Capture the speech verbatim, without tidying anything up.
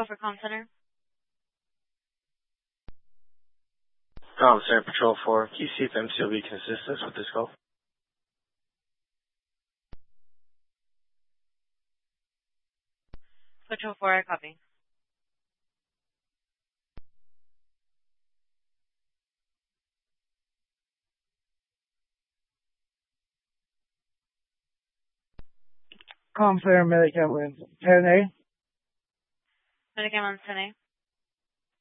Echo for Comm Center. Comm Center Patrol four. Can you see if M C will be consistent with this call? Patrol four, I copy. Comm Center, Medicam ten A. Medicam on ten A.